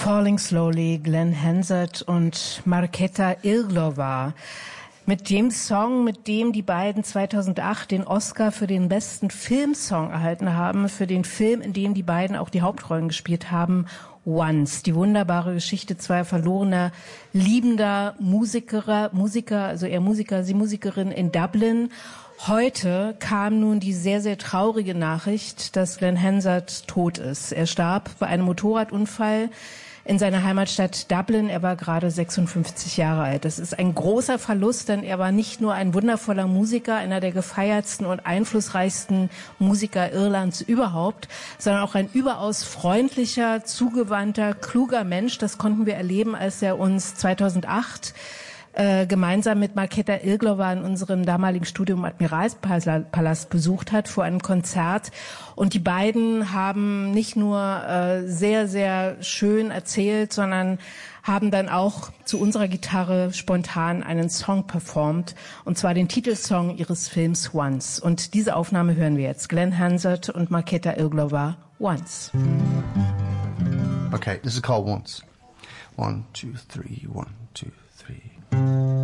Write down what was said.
Falling Slowly, Glenn Hansard und Markéta Irglová. Mit dem Song, mit dem die beiden 2008 den Oscar für den besten Filmsong erhalten haben, für den Film, in dem die beiden auch die Hauptrollen gespielt haben, Once. Die wunderbare Geschichte zweier verlorener, liebender Musiker, also er Musiker, sie Musikerin in Dublin. Heute kam nun die sehr, sehr traurige Nachricht, dass Glenn Hansard tot ist. Er starb bei einem Motorradunfall in seiner Heimatstadt Dublin. Er war gerade 56 Jahre alt. Das ist ein großer Verlust, denn er war nicht nur ein wundervoller Musiker, einer der gefeiertsten und einflussreichsten Musiker Irlands überhaupt, sondern auch ein überaus freundlicher, zugewandter, kluger Mensch. Das konnten wir erleben, als er uns 2008 gemeinsam mit Markéta Irglová in unserem damaligen Studio im Admiralspalast besucht hat vor einem Konzert. Und die beiden haben nicht nur sehr, sehr schön erzählt, sondern haben dann auch zu unserer Gitarre spontan einen Song performt, und zwar den Titelsong ihres Films Once. Und diese Aufnahme hören wir jetzt. Glenn Hansard und Markéta Irglová, Once. Okay, this is called Once. 1, 2, 3, 1, 2, 3.